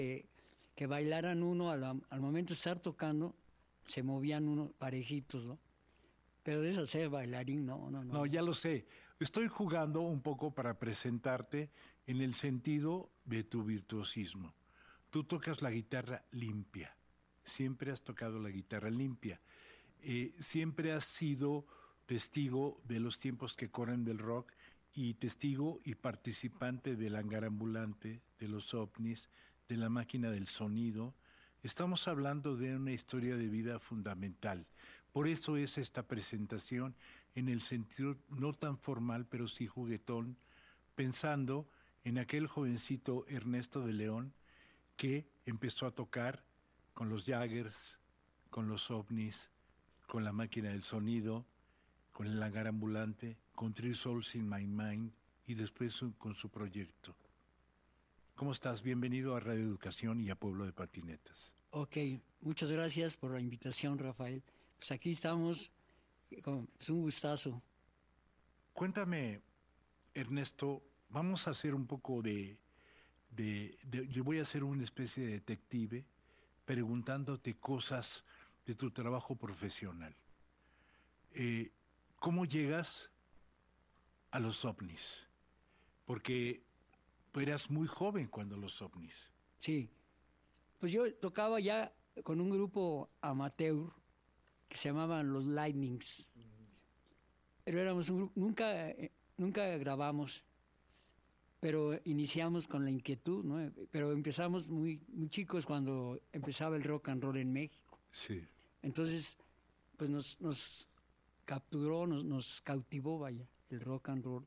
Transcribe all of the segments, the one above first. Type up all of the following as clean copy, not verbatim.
que bailaran uno al momento de estar tocando, se movían uno parejitos, ¿no? Pero de eso ser bailarín, no. No, ya lo sé. Estoy jugando un poco para presentarte en el sentido de tu virtuosismo. Tú tocas la guitarra limpia. Siempre has tocado la guitarra limpia. Siempre has sido testigo de los tiempos que corren del rock y testigo y participante del hangar ambulante, de los ovnis, de la máquina del sonido. Estamos hablando de una historia de vida fundamental. Por eso es esta presentación en el sentido no tan formal, pero sí juguetón, pensando en aquel jovencito Ernesto de León que empezó a tocar con los Jaggers, con los ovnis, con la máquina del sonido, con el hangar ambulante, con Three Souls in My Mind y después con su proyecto. ¿Cómo estás? Bienvenido a Radio Educación y a Pueblo de Patinetas. Ok, muchas gracias por la invitación, Rafael. Pues aquí estamos, es un gustazo. Cuéntame, Ernesto, vamos a hacer un poco yo voy a ser una especie de detective preguntándote cosas de tu trabajo profesional. ¿Cómo llegas a los ovnis? Porque eras muy joven cuando los ovnis. Sí, pues yo tocaba ya con un grupo amateur que se llamaban los Lightnings. Pero éramos un grupo, nunca grabamos, pero iniciamos con la inquietud, ¿no? Pero empezamos muy chicos cuando empezaba el rock and roll en México. Sí. Entonces, pues nos capturó, nos cautivó, vaya, el rock and roll.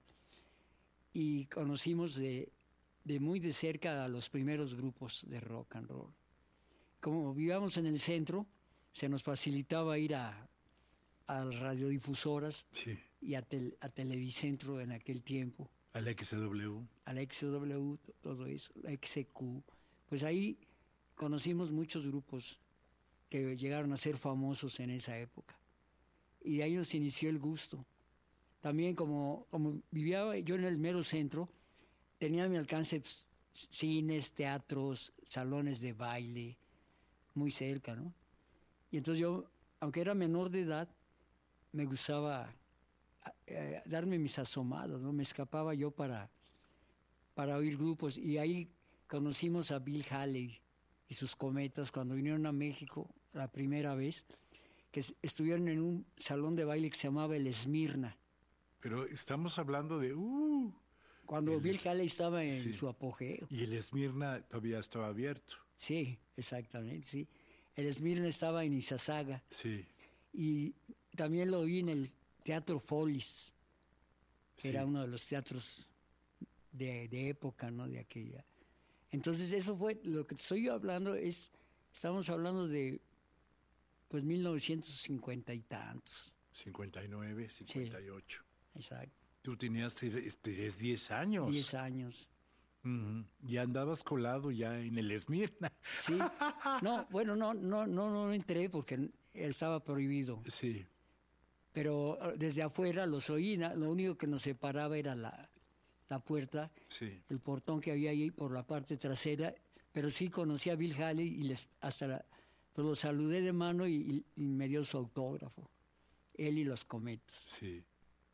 Y conocimos de muy de cerca a los primeros grupos de rock and roll. Como vivíamos en el centro, se nos facilitaba ir a radiodifusoras, sí, y a Televicentro en aquel tiempo. Al XW. Al XW, todo eso, la XQ. Pues ahí conocimos muchos grupos que llegaron a ser famosos en esa época. Y de ahí nos inició el gusto. También como vivía yo en el mero centro, tenía a mi alcance cines, teatros, salones de baile, muy cerca, ¿no? Y entonces yo, aunque era menor de edad, me gustaba darme mis asomadas, ¿no? Me escapaba yo para oír grupos. Y ahí conocimos a Bill Haley y sus Cometas cuando vinieron a México la primera vez, que estuvieron en un salón de baile que se llamaba el Esmirna. Pero estamos hablando de... cuando Bill Haley estaba en su apogeo. Y el Esmirna todavía estaba abierto. Sí, exactamente, sí. El Esmirna estaba en Izazaga. Sí. Y también lo vi en el Teatro Follis, que era uno de los teatros de época, ¿no? De aquella. Entonces eso fue, lo que estoy hablando estamos hablando de, pues, 1950 y tantos. 59, 58. Sí, exacto. Tú tenías 10 años. 10 años. Uh-huh. Y andabas colado ya en el Esmirna. Sí. No, bueno, no entré porque estaba prohibido. Sí. Pero desde afuera los oí, lo único que nos separaba era la puerta, sí, el portón que había ahí por la parte trasera, pero sí conocí a Bill Haley y pues lo saludé de mano y me dio su autógrafo, él y los Cometas. Sí.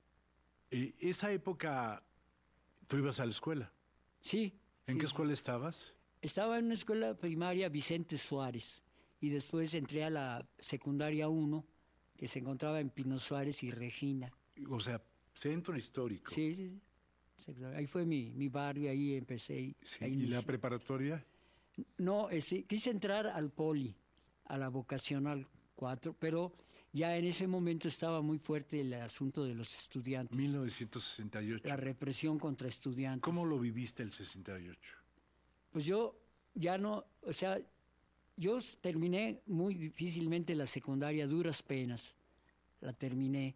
Esa época, ¿tú ibas a la escuela? Sí. ¿En qué escuela estabas? Estaba en una escuela primaria Vicente Suárez y después entré a la secundaria 1, que se encontraba en Pino Suárez y Regina. O sea, centro histórico. Sí. Ahí fue mi barrio, ahí empecé. Sí. ¿Y la preparatoria? No, quise entrar al Poli, a la vocacional 4, pero ya en ese momento estaba muy fuerte el asunto de los estudiantes. 1968. La represión contra estudiantes. ¿Cómo lo viviste el 68? Pues yo ya no, o sea, yo terminé muy difícilmente la secundaria, duras penas, la terminé.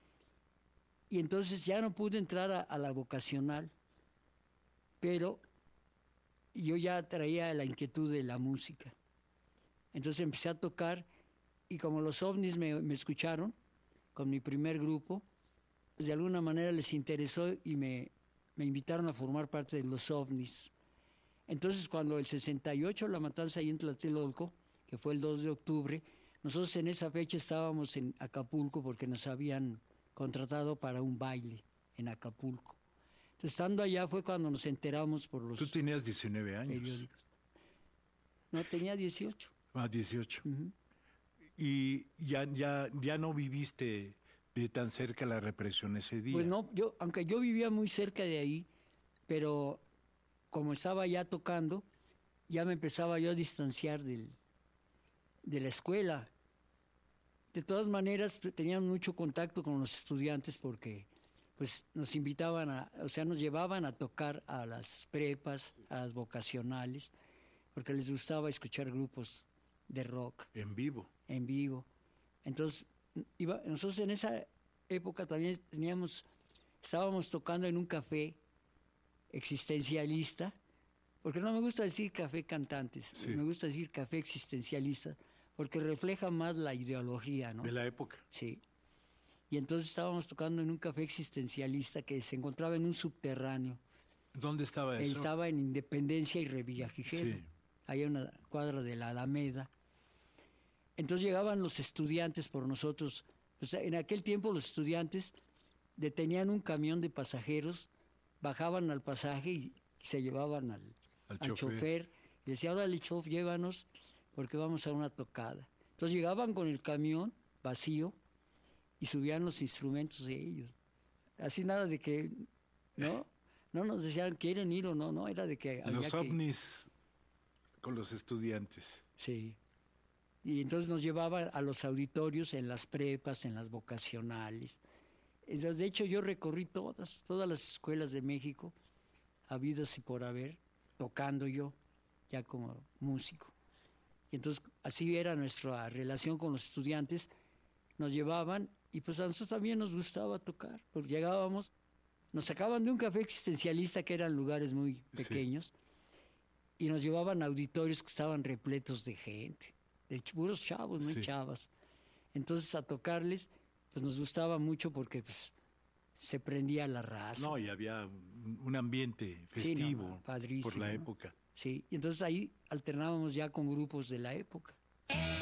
Y entonces ya no pude entrar a la vocacional, pero yo ya traía la inquietud de la música. Entonces empecé a tocar y como los ovnis me escucharon con mi primer grupo, pues de alguna manera les interesó y me invitaron a formar parte de los ovnis. Entonces, cuando el 68, la matanza ahí en Tlatelolco, que fue el 2 de octubre, nosotros en esa fecha estábamos en Acapulco porque nos habían contratado para un baile en Acapulco. Entonces, estando allá fue cuando nos enteramos por los Tú tenías 19 años. periódicos. No, tenía 18. 18. Uh-huh. Y ya no viviste de tan cerca la represión ese día. Pues no, aunque yo vivía muy cerca de ahí, pero como estaba ya tocando, ya me empezaba yo a distanciar de la escuela. De todas maneras, teníamos mucho contacto con los estudiantes porque pues nos invitaban nos llevaban a tocar a las prepas, a las vocacionales, porque les gustaba escuchar grupos de rock. En vivo. En vivo. Entonces, nosotros en esa época también estábamos tocando en un café existencialista, porque no me gusta decir café cantantes, sí. Me gusta decir café existencialista, porque refleja más la ideología, ¿no? De la época. Sí. Y entonces estábamos tocando en un café existencialista que se encontraba en un subterráneo. ¿Dónde estaba eso? Estaba en Independencia y Revillagigedo, sí. ahí en una cuadra de la Alameda. Entonces llegaban los estudiantes por nosotros. Pues en aquel tiempo los estudiantes detenían un camión de pasajeros, bajaban al pasaje y se llevaban al chofer. Y decía, órale, chofer, llévanos porque vamos a una tocada. Entonces llegaban con el camión vacío y subían los instrumentos de ellos. Así nada de que, ¿no? No nos decían, ¿quieren ir o no? No, era de que había los ovnis con los estudiantes. Sí. Y entonces nos llevaban a los auditorios en las prepas, en las vocacionales. Entonces, de hecho, yo recorrí todas las escuelas de México, habidas y por haber, tocando yo, ya como músico. Y entonces, así era nuestra relación con los estudiantes. Nos llevaban y pues a nosotros también nos gustaba tocar, porque llegábamos, nos sacaban de un café existencialista que eran lugares muy pequeños, sí. Y nos llevaban a auditorios que estaban repletos de gente, de puros chavos, muy chavas. Entonces a tocarles, pues nos gustaba mucho porque pues se prendía la raza. No, y había un ambiente festivo padrísimo, por la época. Sí, y entonces ahí alternábamos ya con grupos de la época.